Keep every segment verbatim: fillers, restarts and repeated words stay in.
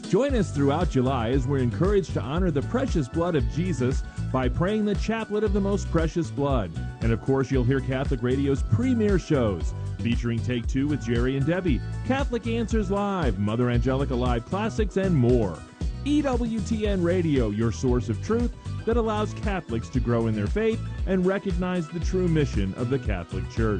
Join us throughout July as we're encouraged to honor the precious blood of Jesus by praying the Chaplet of the Most Precious Blood. And of course, you'll hear Catholic Radio's premier shows, featuring Take Two with Jerry and Debbie, Catholic Answers Live, Mother Angelica Live Classics, and more. E W T N Radio, your source of truth that allows Catholics to grow in their faith and recognize the true mission of the Catholic Church.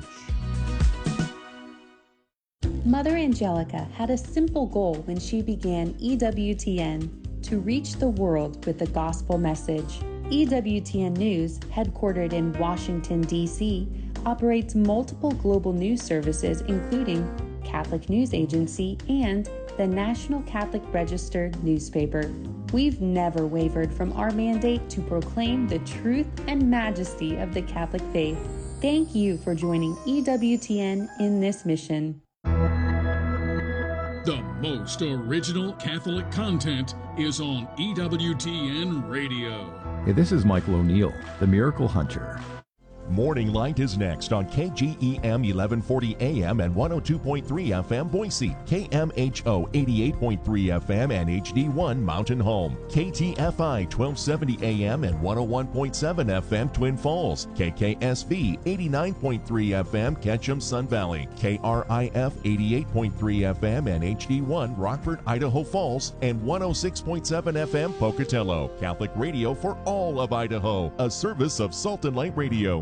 Mother Angelica had a simple goal when she began E W T N: to reach the world with the gospel message. E W T N News, headquartered in Washington, D C, operates multiple global news services, including Catholic News Agency and the National Catholic Register newspaper. We've never wavered from our mandate to proclaim the truth and majesty of the Catholic faith. Thank you for joining E W T N in this mission. The most original Catholic content is on E W T N Radio. Hey, this is Michael O'Neill, the Miracle Hunter. Morning Light is next on K G E M eleven forty A M and one oh two point three F M Boise, K M H O eighty-eight point three F M and H D one Mountain Home, K T F I twelve seventy A M and one oh one point seven F M Twin Falls, K K S V eighty-nine point three F M Ketchum Sun Valley, K R I F eighty-eight point three F M and H D one Rockford, Idaho Falls, and one oh six point seven F M Pocatello. Catholic radio for all of Idaho, a service of Salt and Light Radio.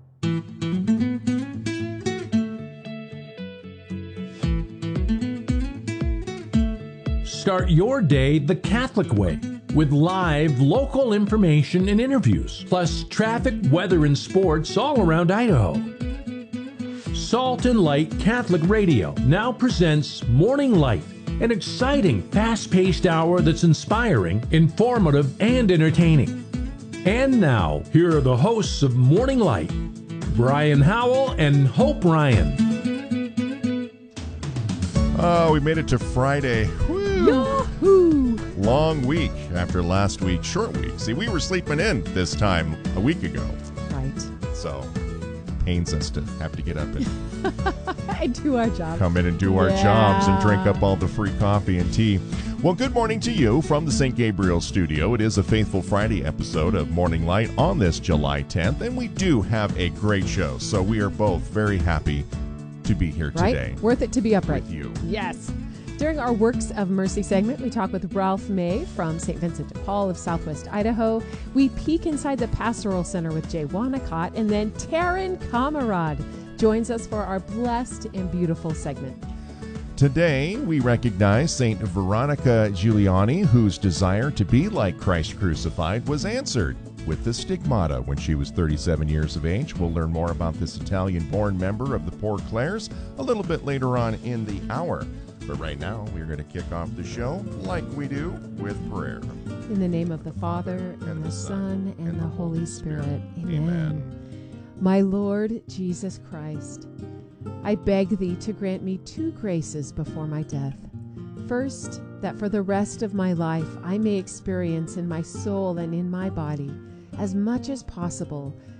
Start your day the Catholic way with live local information and interviews, plus traffic, weather, and sports all around Idaho. Salt and Light Catholic Radio now presents Morning Light, an exciting, fast-paced hour that's inspiring, informative, and entertaining. And now, here are the hosts of Morning Light, Brian Howell and Hope Ryan. Oh, we made it to Friday. Woo. Yahoo! Long week after last week's short week. See, we were sleeping in this time a week ago. Right. So, pains us to have to get up and and do our job. Come in and do our yeah. jobs and drink up all the free coffee and tea. Well, good morning to you from the Saint Gabriel studio. It is a Faithful Friday episode of Morning Light on this July tenth, and we do have a great show. So we are both very happy to be here right? today. Worth it to be upright. With you. Yes. During our Works of Mercy segment, we talk with Ralph May from Saint Vincent de Paul of Southwest Idaho. We peek inside the Pastoral Center with Jay Wanacott, and then Taryn Kamarad joins us for our Blessed and Beautiful segment. Today, we recognize Saint Veronica Giuliani, whose desire to be like Christ crucified was answered with the stigmata when she was thirty-seven years of age. We'll learn more about this Italian-born member of the Poor Clares a little bit later on in the hour. But right now, we're going to kick off the show like we do with prayer. In the name of the Father, and, and the Son, and, and the Holy Spirit. Spirit. Amen. Amen. My Lord Jesus Christ, I beg thee to grant me two graces before my death. First, that for the rest of my life I may experience in my soul and in my body, as much as possible,